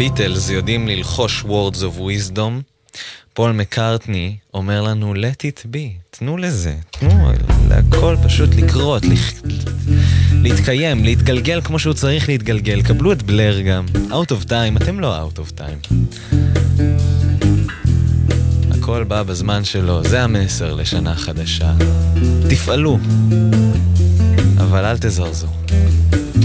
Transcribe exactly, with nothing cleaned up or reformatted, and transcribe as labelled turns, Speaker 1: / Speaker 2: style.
Speaker 1: הביטלס יודעים ללחוש words of wisdom. פול מקארטני אומר לנו let it be, תנו לזה, תנו להכל פשוט לקרות, להתקיים, להתגלגל כמו שהוא צריך להתגלגל. קבלו את בלר גם, out of time, אתם לא out of time, הכל בא בזמן שלו. זה המסר לשנה חדשה, תפעלו אבל אל תזרזו.